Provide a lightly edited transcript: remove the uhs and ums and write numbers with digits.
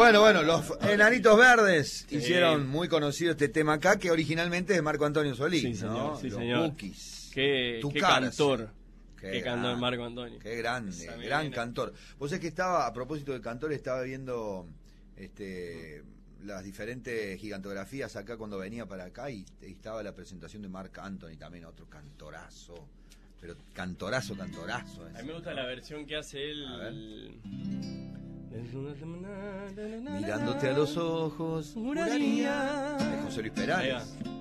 Bueno, los Enanitos Verdes hicieron muy conocido este tema acá, que originalmente es de Marco Antonio Solís, sí, señor, ¿no? sí, Los señor. Bukis. Qué cantor. Qué cantor grande, Marco Antonio. Qué grande, gran cantor. Vos sabés que a propósito de cantor, estaba viendo las diferentes gigantografías acá cuando venía para acá y estaba la presentación de Marc Anthony, también otro cantorazo. Pero cantorazo. A mí me gusta la versión que hace él. Mirándote a los ojos, juraría. De José Luis Perales.